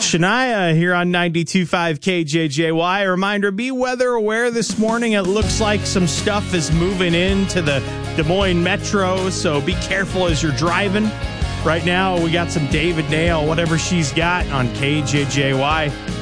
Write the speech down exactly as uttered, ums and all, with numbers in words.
Shania here on ninety-two point five K J J Y. A reminder, be weather aware this morning. It looks like some stuff is moving into the Des Moines Metro, so be careful as you're driving. Right now, we got some David Nail, whatever she's got, on K J J Y.